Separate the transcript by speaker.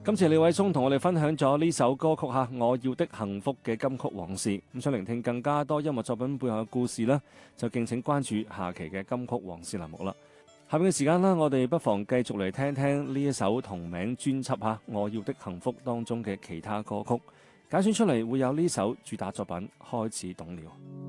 Speaker 1: 今次李偉聰同我哋分享咗呢首歌曲《我要的幸福》嘅金曲往事。咁想聆聽更加多音樂作品背後嘅故事呢，就敬請關注下期嘅金曲往事欄目啦。下面嘅時間啦，我哋不妨繼續嚟聽聽呢一首同名專輯《我要的幸福》當中嘅其他歌曲，揀選出嚟會有呢首主打作品《開始懂了》。